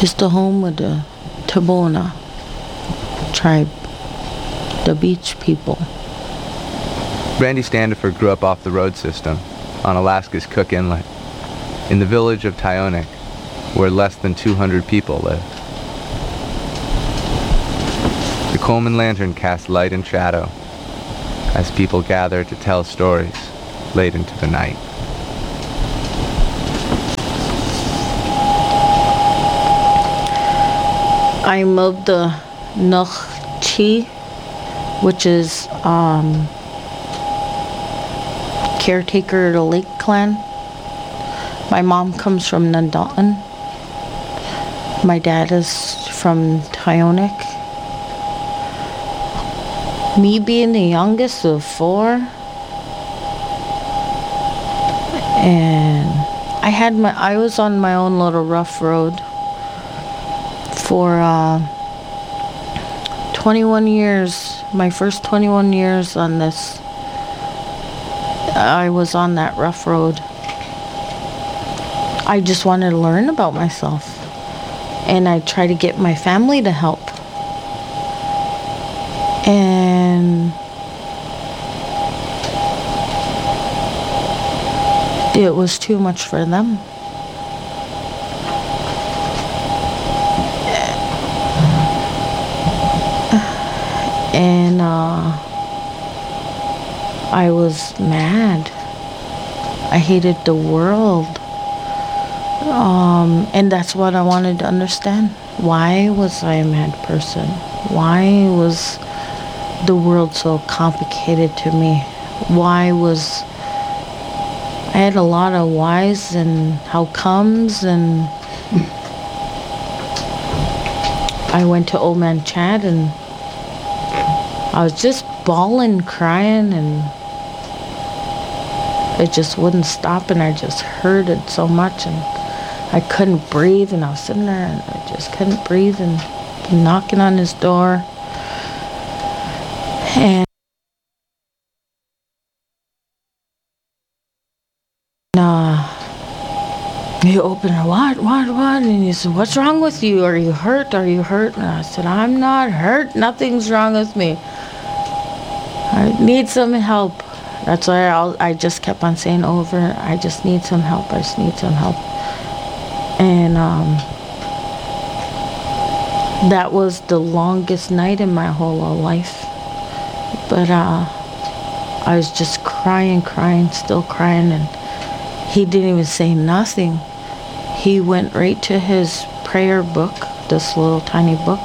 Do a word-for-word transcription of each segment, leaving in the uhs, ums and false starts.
is the home of the Tabona tribe, the beach people. Brandy Standifer grew up off the road system on Alaska's Cook Inlet, in the village of Tyonek, where less than two hundred people live. The Coleman Lantern casts light and shadow as people gather to tell stories late into the night. I'm of the Nukchi, which is um, caretaker of the Lake Clan. My mom comes from Nundawn. My dad is from Tyonek. Me being the youngest of four, and I had my I was on my own little rough road for uh, twenty-one years. My first twenty-one years on this, I was on that rough road. I just wanted to learn about myself, and I tried to get my family to help. And it was too much for them. And uh, I was mad. I hated the world. Um, and that's what I wanted to understand. Why was I a mad person? Why was the world so complicated to me? Why was I had a lot of whys and how comes, and I went to Old Man Chad and I was just bawling, crying, and it just wouldn't stop, and I just heard it so much, and I couldn't breathe, and I was sitting there and I just couldn't breathe, and knocking on his door. And uh, he opened it, what, what, what? And he said, what's wrong with you? Are you hurt? Are you hurt? And I said, I'm not hurt. Nothing's wrong with me. I need some help. That's why I'll, I just kept on saying over, I just need some help. I just need some help. And um, that was the longest night in my whole life. But uh, I was just crying, crying, still crying, and he didn't even say nothing. He went right to his prayer book, this little tiny book,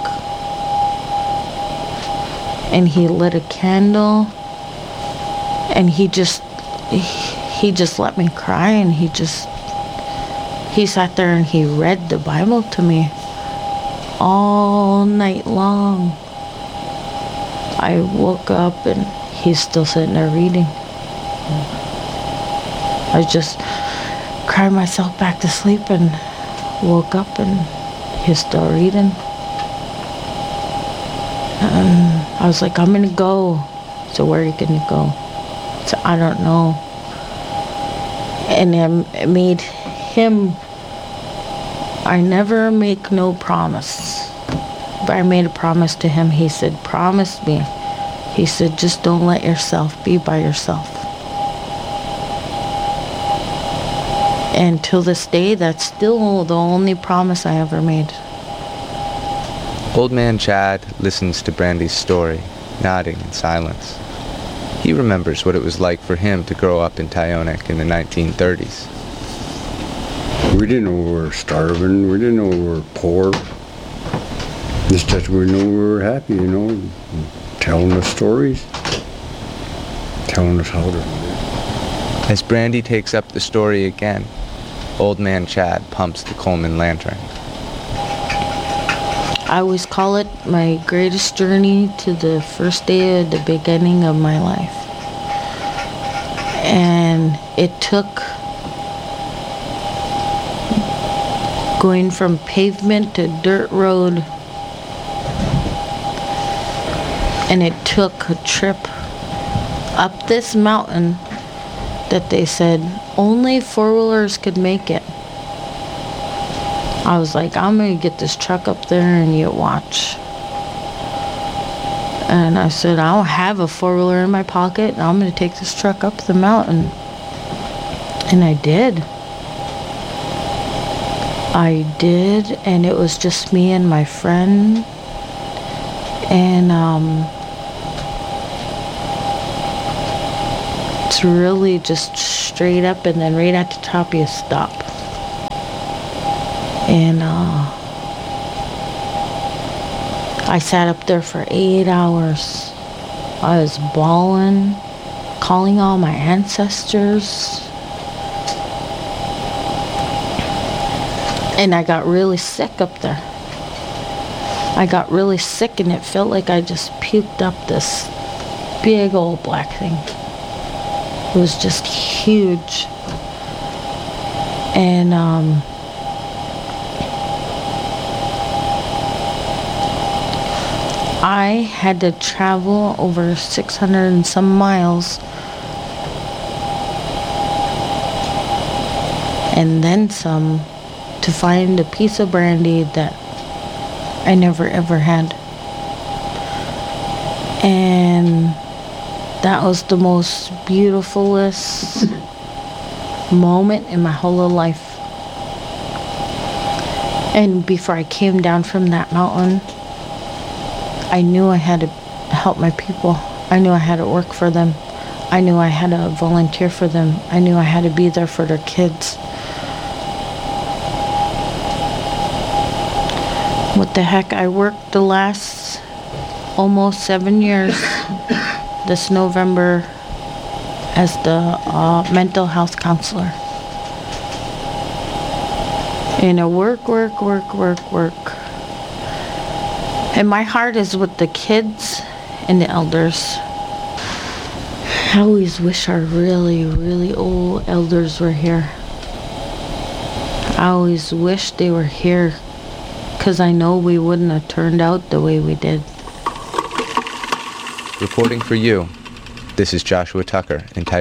and he lit a candle, and he just, he, he just let me cry, and he just, he sat there and he read the Bible to me all night long. I woke up and he's still sitting there reading. I just cried myself back to sleep and woke up and he's still reading. And I was like, I'm gonna go. So where are you gonna go? So I don't know. And it made him, I never make no promise. But I made a promise to him. He said, promise me. He said, just don't let yourself be by yourself. And till this day, that's still the only promise I ever made. Old Man Chad listens to Brandy's story, nodding in silence. He remembers what it was like for him to grow up in Tyonek in the nineteen thirties. We didn't know we were starving. We didn't know we were poor. Just that we knew we were happy, you know, telling us stories, telling us how to. As Brandy takes up the story again, Old Man Chad pumps the Coleman Lantern. I always call it my greatest journey to the first day of the beginning of my life. And it took going from pavement to dirt road, and it took a trip up this mountain that they said only four-wheelers could make it. I was like, I'm going to get this truck up there and you watch. And I said, I don't have a four-wheeler in my pocket, and I'm going to take this truck up the mountain. And I did. I did, and it was just me and my friend. And um, it's really just straight up, and then right at the top you stop. And uh, I sat up there for eight hours. I was bawling, calling all my ancestors. And I got really sick up there. I got really sick, and it felt like I just puked up this big old black thing. It was just huge. And um, I had to travel over six hundred and some miles, and then some, to find a piece of brandy that I never ever had. And that was the most beautifulest moment in my whole life. And before I came down from that mountain, I knew I had to help my people. I knew I had to work for them. I knew I had to volunteer for them. I knew I had to be there for their kids. What the heck, I worked the last almost seven years this November as the uh, mental health counselor. And I work, work, work, work, work. And my heart is with the kids and the elders. I always wish our really, really old elders were here. I always wish they were here, because I know we wouldn't have turned out the way we did. Reporting for you, this is Joshua Tucker in Tioga.